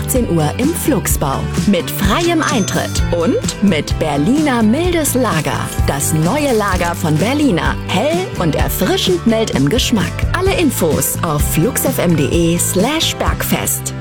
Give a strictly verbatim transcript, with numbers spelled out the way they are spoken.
achtzehn Uhr im Flugsbau. Mit freiem Eintritt und mit Berliner mildes Lager. Das neue Lager von Berliner. Hell und erfrischend mild im Geschmack. Alle Infos auf fluxfm.de slash Bergfest.